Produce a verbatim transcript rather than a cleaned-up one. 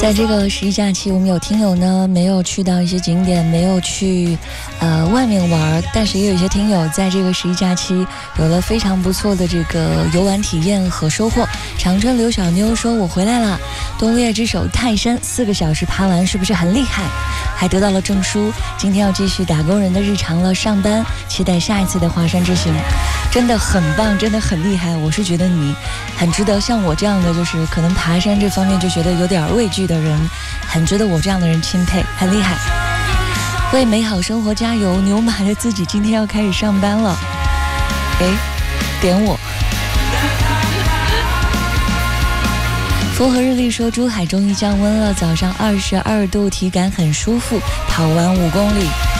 在这个十一假期，我们有听友呢没有去到一些景点，没有去呃外面玩，但是也有一些听友在这个十一假期有了非常不错的这个游玩体验和收获。长春刘小妞说：“我回来了，东猎之首泰山四个小时爬完，是不是很厉害？还得到了证书。今天要继续打工人的日常了，上班，期待下一次的华山之行。”真的很棒，真的很厉害。我是觉得你很值得，像我这样的就是可能爬山这方面就觉得有点畏惧的人，很值得我这样的人钦佩，很厉害。为美好生活加油，牛马的自己今天要开始上班了。诶，点我。风和日丽说，珠海终于降温了，早上二十二度，体感很舒服，跑完五公里。